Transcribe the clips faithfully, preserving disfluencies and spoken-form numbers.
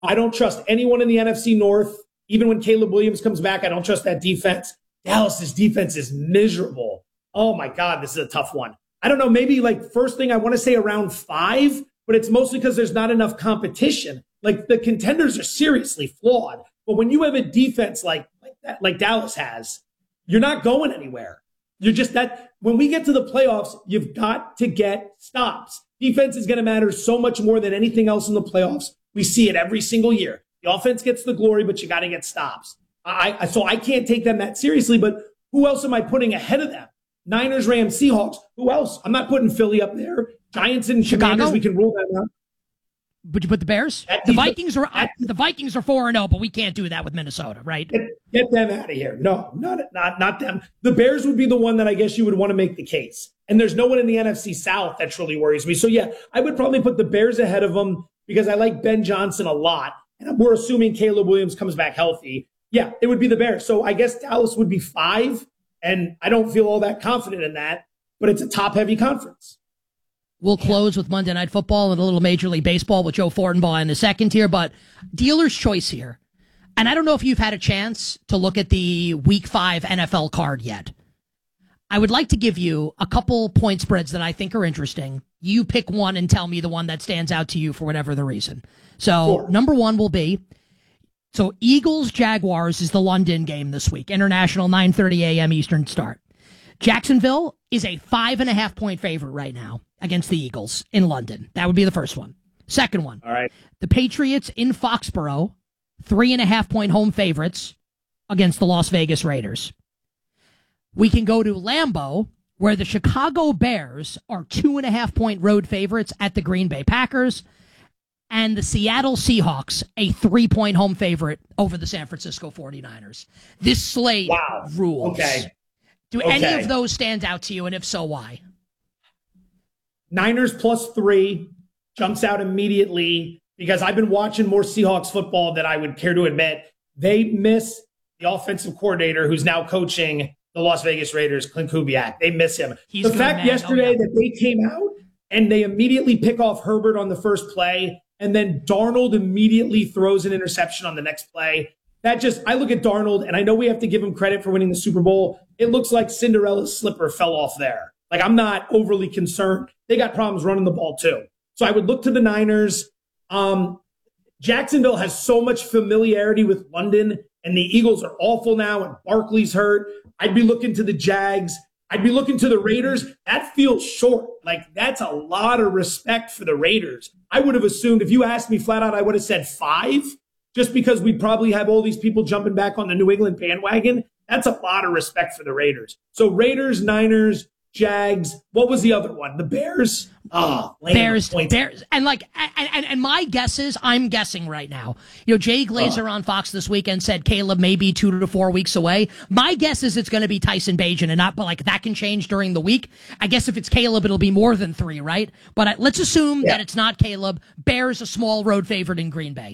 I don't trust anyone in the N F C North. Even when Caleb Williams comes back, I don't trust that defense. Dallas's defense is miserable. Oh my God, this is a tough one. I don't know, maybe like first thing I want to say around five, but it's mostly because there's not enough competition. Like the contenders are seriously flawed. But when you have a defense like, like that, like Dallas has, you're not going anywhere. You're just that when we get to the playoffs, you've got to get stops. Defense is going to matter so much more than anything else in the playoffs. We see it every single year. The offense gets the glory, but you got to get stops. I, I so I can't take them that seriously, but who else am I putting ahead of them? Niners, Rams, Seahawks. Who else? I'm not putting Philly up there. Giants and Chicago? Commanders, we can rule that out. Would you put the Bears? That the defense, Vikings are that, the Vikings are four and zero, but we can't do that with Minnesota, right? Get, get them out of here. No, not not not them. The Bears would be the one that I guess you would want to make the case. And there's no one in the N F C South that truly worries me. So yeah, I would probably put the Bears ahead of them because I like Ben Johnson a lot, and we're assuming Caleb Williams comes back healthy. Yeah, it would be the Bears. So I guess Dallas would be five, and I don't feel all that confident in that. But it's a top-heavy conference. We'll close with Monday Night Football and a little Major League Baseball with Joe Fortenbaugh in a second here, but dealer's choice here. And I don't know if you've had a chance to look at the Week five N F L card yet. I would like to give you a couple point spreads that I think are interesting. You pick one and tell me the one that stands out to you for whatever the reason. So sure. Number one will be, so Eagles-Jaguars is the London game this week. International nine thirty a.m. Eastern start. Jacksonville is a five and a half point favorite right now against the Eagles in London. That would be the first one. Second one. All right. The Patriots in Foxborough, three and a half point home favorites against the Las Vegas Raiders. We can go to Lambeau, where the Chicago Bears are two and a half point road favorites at the Green Bay Packers, and the Seattle Seahawks, a three point home favorite over the San Francisco forty-niners. This slate wow. rules. Okay. Do okay. any of those stand out to you, and if so, why? Niners plus three jumps out immediately because I've been watching more Seahawks football than I would care to admit. They miss the offensive coordinator who's now coaching the Las Vegas Raiders, Clint Kubiak. They miss him. He's the good, fact man. yesterday oh, yeah. that they came out and they immediately pick off Herbert on the first play, and then Darnold immediately throws an interception on the next play. That just, I look at Darnold, and I know we have to give him credit for winning the Super Bowl. It looks like Cinderella's slipper fell off there. Like, I'm not overly concerned. They got problems running the ball, too. So I would look to the Niners. Um, Jacksonville has so much familiarity with London, and the Eagles are awful now, and Barkley's hurt. I'd be looking to the Jags. I'd be looking to the Raiders. That feels short. Like, that's a lot of respect for the Raiders. I would have assumed, if you asked me flat out, I would have said five. Just because we probably have all these people jumping back on the New England bandwagon, that's a lot of respect for the Raiders. So Raiders, Niners, Jags. What was the other one? The Bears? Oh, Bears, Bears. And like, and, and, and my guess is, I'm guessing right now, you know, Jay Glazer oh. on Fox this weekend said Caleb may be two to four weeks away. My guess is it's going to be Tyson Bagent and not, but like that can change during the week. I guess if it's Caleb, it'll be more than three, right? But uh, let's assume yeah. that it's not Caleb. Bears a small road favorite in Green Bay.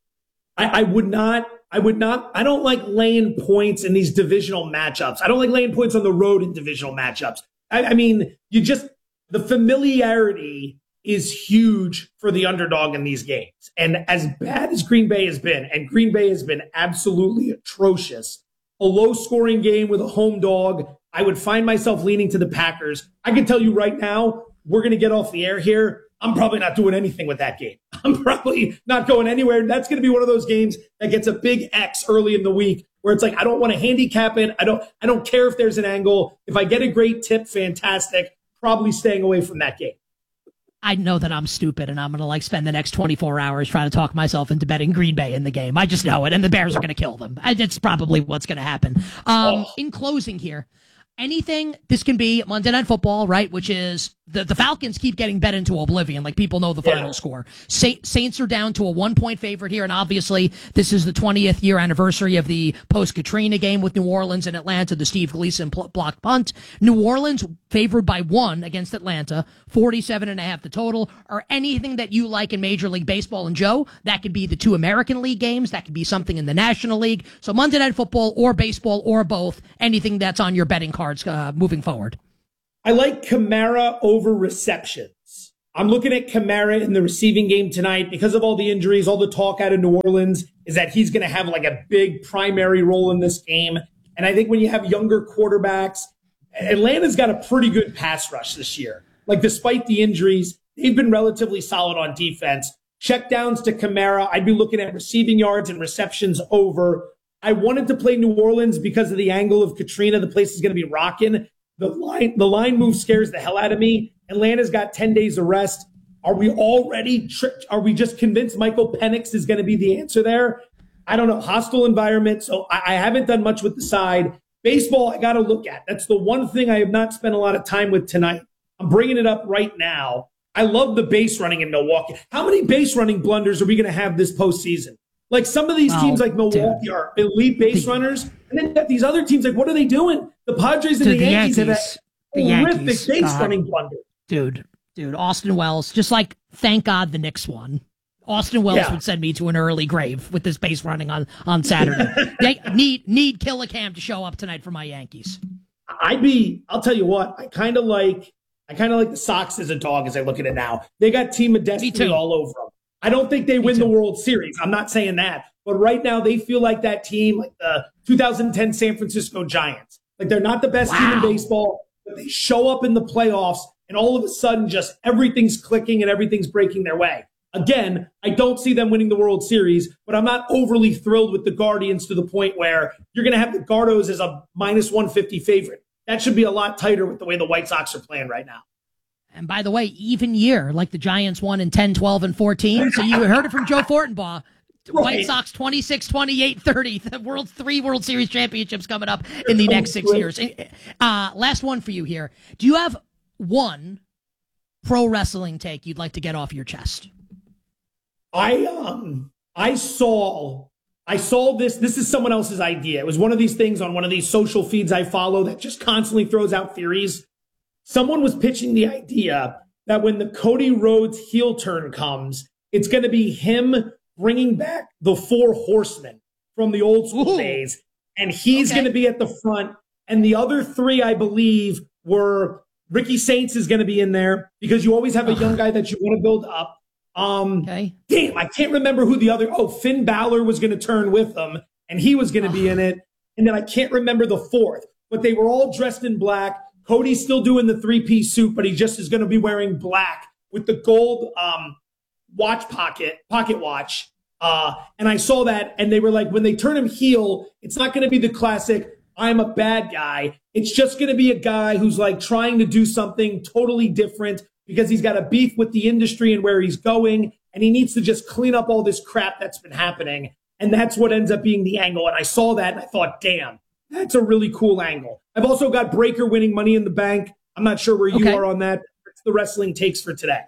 I, I would not, I would not, I don't like laying points in these divisional matchups. I don't like laying points on the road in divisional matchups. I, I mean, you just, the familiarity is huge for the underdog in these games. And as bad as Green Bay has been, and Green Bay has been absolutely atrocious, a low scoring game with a home dog, I would find myself leaning to the Packers. I can tell you right now, we're going to get off the air here. I'm probably not doing anything with that game. I'm probably not going anywhere. That's going to be one of those games that gets a big X early in the week where it's like, I don't want to handicap it. I don't, I don't care if there's an angle. If I get a great tip, fantastic. Probably staying away from that game. I know that I'm stupid and I'm going to like spend the next twenty-four hours trying to talk myself into betting Green Bay in the game. I just know it. And the Bears are going to kill them. It's probably what's going to happen. Um, oh. In closing here, anything, this can be Monday Night Football, right? Which is the, the Falcons keep getting bet into oblivion. Like people know the final yeah. score. Sa- Saints are down to a one point favorite here. And obviously this is the twentieth year anniversary of the post Katrina game with New Orleans and Atlanta, the Steve Gleason pl- block punt. New Orleans favored by one against Atlanta, forty-seven and a half the total, or anything that you like in Major League Baseball. And Joe, that could be the two American League games. That could be something in the National League. So Monday Night Football or baseball or both, anything that's on your betting cards uh, moving forward. I like Kamara over receptions. I'm looking at Kamara in the receiving game tonight because of all the injuries. All the talk out of New Orleans is that he's going to have like a big primary role in this game. And I think when you have younger quarterbacks, Atlanta's got a pretty good pass rush this year. Like, despite the injuries, they've been relatively solid on defense. Check downs to Kamara. I'd be looking at receiving yards and receptions over. I wanted to play New Orleans because of the angle of Katrina. The place is going to be rocking. The line, the line move scares the hell out of me. Atlanta's got ten days of rest. Are we already tricked? Are we just convinced Michael Penix is going to be the answer there? I don't know. Hostile environment. So I, I haven't done much with the side. Baseball, I got to look at. That's the one thing I have not spent a lot of time with tonight. I'm bringing it up right now. I love the base running in Milwaukee. How many base running blunders are we going to have this postseason? Like, some of these teams oh, like Milwaukee dude. are elite base runners. And then you got these other teams, like, what are they doing? The Padres and Dude, the, the Yankees, Yankees, have the horrific Yankees, base God. running blunders. Dude, dude, Austin Wells, just like, thank God the Knicks won. Austin Wells Yeah. would send me to an early grave with this base running on, on Saturday. They need need Killicam to show up tonight for my Yankees. I'd be, I'll tell you what, I kind of like, I kind of like the Sox as a dog as I look at it now. They got Team of Destiny all over them. I don't think they win the World Series. I'm not saying that. But right now, they feel like that team, like the two thousand ten San Francisco Giants. Like, they're not the best Wow. team in baseball, but they show up in the playoffs, and all of a sudden, just everything's clicking and everything's breaking their way. Again, I don't see them winning the World Series, but I'm not overly thrilled with the Guardians to the point where you're going to have the Gardos as a minus one fifty favorite. That should be a lot tighter with the way the White Sox are playing right now. And by the way, even year, like the Giants won in ten, twelve, and fourteen. So you heard it from Joe Fortenbaugh. Right. White Sox twenty-six, twenty-eight, thirty. The world's three World Series championships coming up in the next six years. Uh, last one for you here. Do you have one pro wrestling take you'd like to get off your chest? I um I saw I saw this. This is someone else's idea. It was one of these things on one of these social feeds I follow that just constantly throws out theories. Someone was pitching the idea that when the Cody Rhodes heel turn comes, it's going to be him bringing back the Four Horsemen from the old school Ooh. days, and he's Okay. going to be at the front. And the other three, I believe, were Ricky Saints is going to be in there because you always have a young guy that you want to build up. Um, Okay. Damn, I can't remember who the other. Oh, Finn Balor was going to turn with them, and he was going to be in it. And then I can't remember the fourth, but they were all dressed in black. Cody's still doing the three-piece suit, but he just is going to be wearing black with the gold um, watch pocket, pocket watch. Uh, and I saw that, and they were like, when they turn him heel, it's not going to be the classic, I'm a bad guy. It's just going to be a guy who's like trying to do something totally different because he's got a beef with the industry and where he's going, and he needs to just clean up all this crap that's been happening. And that's what ends up being the angle. And I saw that, and I thought, damn, that's a really cool angle. I've also got Breaker winning Money in the Bank. I'm not sure where you Okay. are on that. It's the wrestling takes for today.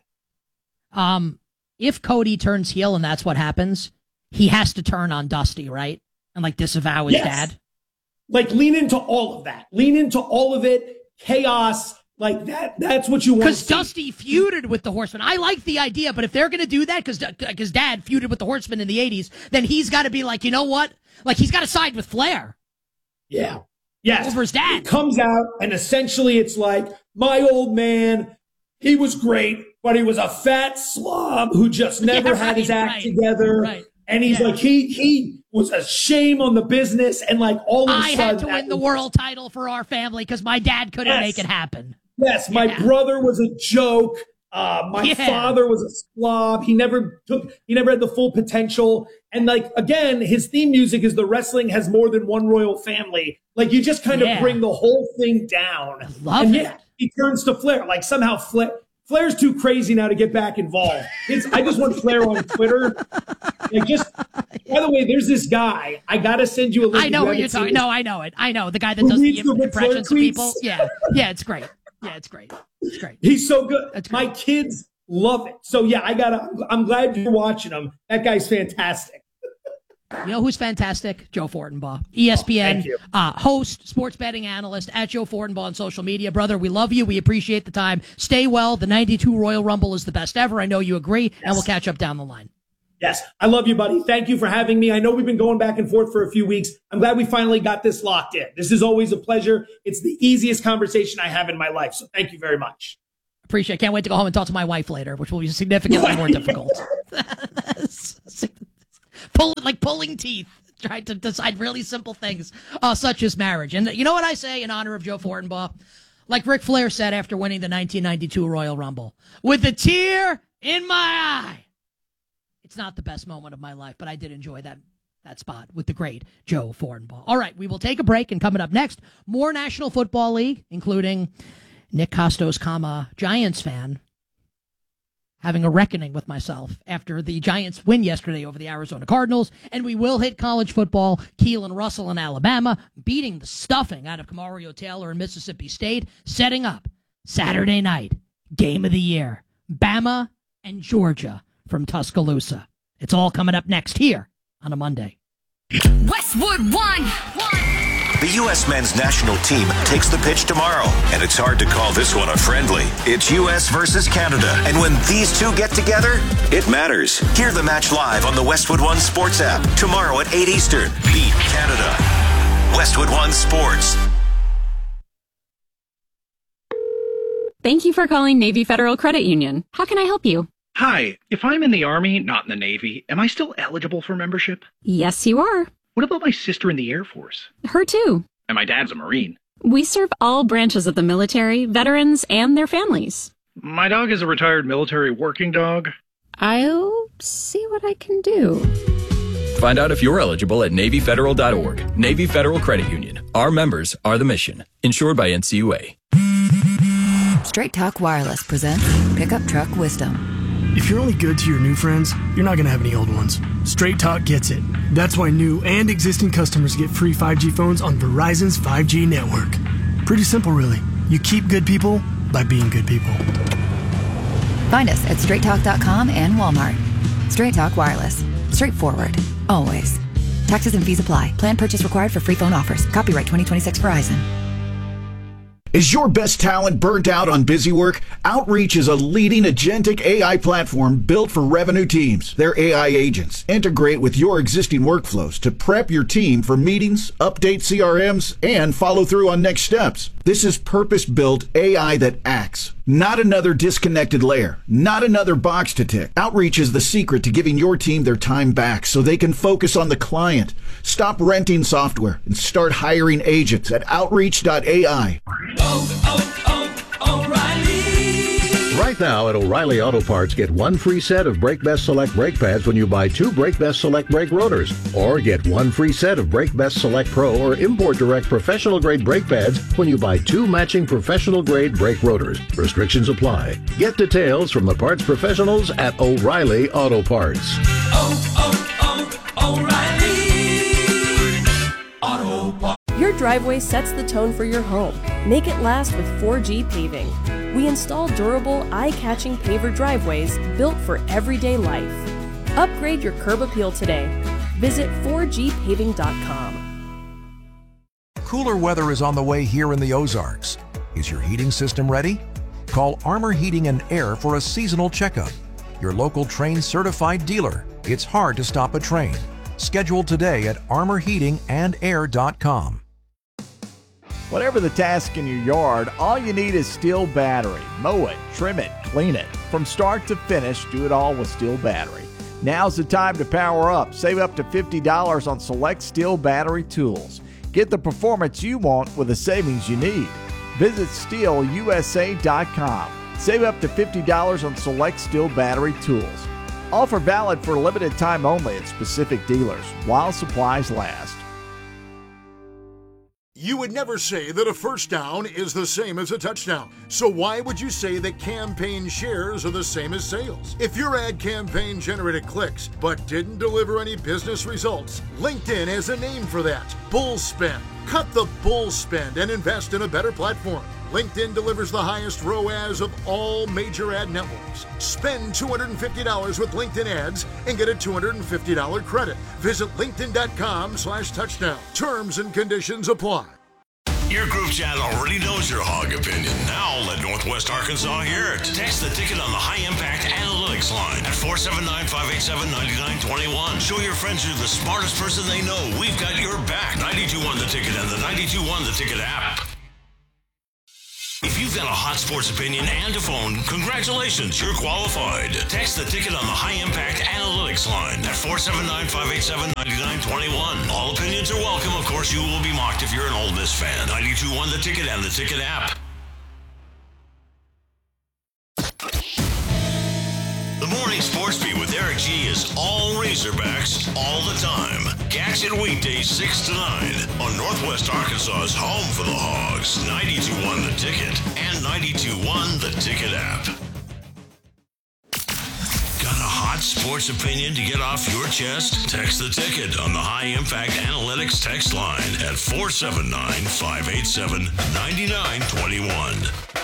Um, if Cody turns heel and that's what happens, he has to turn on Dusty, right? And like disavow his Yes. dad. Like, lean into all of that. Lean into all of it. Chaos. Like, that. That's what you want to Because see. Dusty feuded with the Horsemen. I like the idea, but if they're going to do that, because because Dad feuded with the Horsemen in the eighties, then he's got to be like, you know what? Like, he's got to side with Flair Yeah. Yes. over his dad. It comes out, and essentially it's like, my old man, he was great, but he was a fat slob who just never Yeah, had his right, act right, together. right. And he's Yeah. like, he he was a shame on the business, and like all of a I sudden, had to that win the was- world title for our family because my dad couldn't Yes. make it happen. Yes, my Yeah. brother was a joke. Uh, my Yeah. father was a slob. He never took. He never had the full potential. And like again, his theme music is the wrestling has more than one royal family. Like you just kind Yeah. of bring the whole thing down. love and it. yeah, he turns to Flair. Like somehow Flair. Flair's too crazy now to get back involved. It's, I just want Flair on Twitter. Like just. By the way, there's this guy. I gotta send you a link. I if know you what you're haven't seen talking. it. No, I know it. I know the guy that Who does the reads the Ric Flair impressions of people. tweets? Yeah, yeah, it's great. Yeah, it's great. It's great. He's so good. That's My great. kids love it. So yeah, I gotta. I'm glad you're watching him. That guy's fantastic. You know who's fantastic? Joe Fortenbaugh, E S P N Oh, thank you. uh, host, sports betting analyst at Joe Fortenbaugh on social media. Brother, we love you. We appreciate the time. Stay well. The ninety-two Royal Rumble is the best ever. I know you agree, and we'll catch up down the line. Yes, I love you, buddy. Thank you for having me. I know we've been going back and forth for a few weeks. I'm glad we finally got this locked in. This is always a pleasure. It's the easiest conversation I have in my life. So thank you very much. Appreciate it. Can't wait to go home and talk to my wife later, which will be significantly more difficult. Pull, like pulling teeth, trying to decide really simple things, uh, such as marriage. And you know what I say in honor of Joe Fortenbaugh? Like Ric Flair said after winning the nineteen ninety-two Royal Rumble, with a tear in my eye. It's not the best moment of my life, but I did enjoy that that spot with the great Joe Fortenbaugh. All right, we will take a break, and coming up next, more National Football League, including Nick Costos, comma, Giants fan, having a reckoning with myself after the Giants win yesterday over the Arizona Cardinals. And we will hit college football. Keelan Russell in Alabama beating the stuffing out of Kamario Taylor in Mississippi State, setting up Saturday night, game of the year, Bama and Georgia from Tuscaloosa. It's all coming up next here on a Monday. Westwood One. The U S men's national team takes the pitch tomorrow, and it's hard to call this one a friendly. It's U S versus Canada, and when these two get together, it matters. Hear the match live on the Westwood One Sports app tomorrow at eight Eastern. Beat Canada. Westwood One Sports. Thank you for calling Navy Federal Credit Union. How can I help you? Hi, if I'm in the Army, not in the Navy, am I still eligible for membership? Yes, you are. What about my sister in the Air Force? Her too. And my dad's a Marine. We serve all branches of the military, veterans, and their families. My dog is a retired military working dog. I'll see what I can do. Find out if you're eligible at Navy Federal dot org. Navy Federal Credit Union. Our members are the mission. Insured by N C U A. Straight Talk Wireless presents Pickup Truck Wisdom. If you're only good to your new friends, you're not going to have any old ones. Straight Talk gets it. That's why new and existing customers get free five G phones on Verizon's five G network. Pretty simple, really. You keep good people by being good people. Find us at straight talk dot com and Walmart. Straight Talk Wireless. Straightforward. Always. Taxes and fees apply. Plan purchase required for free phone offers. Copyright twenty twenty-six Verizon. Is your best talent burnt out on busy work? Outreach is a leading agentic A I platform built for revenue teams. Their A I agents integrate with your existing workflows to prep your team for meetings, update C R Ms, and follow through on next steps. This is purpose-built A I that acts. Not another disconnected layer. Not another box to tick. Outreach is the secret to giving your team their time back so they can focus on the client. Stop renting software and start hiring agents at outreach dot A I. Oh, oh, oh, O'Reilly! Right now at O'Reilly Auto Parts, get one free set of Brake Best Select brake pads when you buy two Brake Best Select brake rotors. Or get one free set of Brake Best Select Pro or Import Direct professional grade brake pads when you buy two matching professional grade brake rotors. Restrictions apply. Get details from the parts professionals at O'Reilly Auto Parts. Oh, oh, oh, O'Reilly Auto Parts. Your driveway sets the tone for your home. Make it last with four G Paving. We install durable, eye-catching paver driveways built for everyday life. Upgrade your curb appeal today. Visit four G paving dot com. Cooler weather is on the way here in the Ozarks. Is your heating system ready? Call Armor Heating and Air for a seasonal checkup. Your local Trane certified dealer. It's hard to stop a Trane. Schedule today at armor heating and air dot com. Whatever the task in your yard, all you need is Steel Battery. Mow it, trim it, clean it. From start to finish, do it all with Steel Battery. Now's the time to power up. Save up to fifty dollars on select Steel Battery tools. Get the performance you want with the savings you need. Visit steel u s a dot com. Save up to fifty dollars on select Steel Battery tools. Offer valid for a limited time only at specific dealers while supplies last. You would never say that a first down is the same as a touchdown. So why would you say that campaign shares are the same as sales? If your ad campaign generated clicks but didn't deliver any business results, LinkedIn has a name for that. Bull spend. Cut the bull spend and invest in a better platform. LinkedIn delivers the highest R O A S of all major ad networks. Spend two hundred fifty dollars with LinkedIn ads and get a two hundred fifty dollars credit. Visit linkedin.com slash touchdown. Terms and conditions apply. Your group chat already knows your hog opinion. Now let Northwest Arkansas hear it. Text the ticket on the High Impact Analytics line at four seven nine, five eight seven, nine nine two one. Show your friends you're the smartest person they know. We've got your back. ninety-two one The Ticket and the ninety-two one The Ticket app. If you've got a hot hot sports opinion and a phone, congratulations, you're qualified. Text the ticket on the High Impact Analytics line at four seven nine, five eight seven, nine nine two one. All opinions are welcome. Of course, you will be mocked if you're an Ole Miss fan. ninety-two point one The Ticket and the Ticket app. The Morning Sports Beat with Eric G is all Razorbacks all the time. Catch it weekdays six to nine on Northwest Arkansas's home for the Hogs. ninety-two point one The Ticket and ninety-two point one The Ticket app. Got a hot sports opinion to get off your chest? Text the ticket on the High Impact Analytics text line at four seven nine, five eight seven, nine nine two one.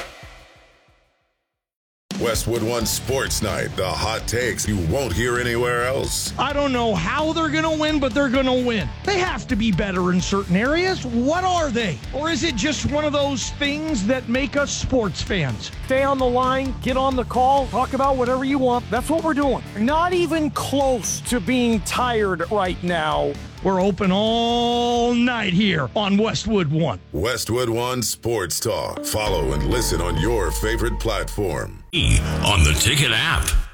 Westwood One Sports Night, the hot takes you won't hear anywhere else. I don't know how they're going to win, but they're going to win. They have to be better in certain areas. What are they? Or is it just one of those things that make us sports fans? Stay on the line, get on the call, talk about whatever you want. That's what we're doing. Not even close to being tired right now. We're open all night here on Westwood One. Westwood One Sports Talk. Follow and listen on your favorite platform. On the Ticket app.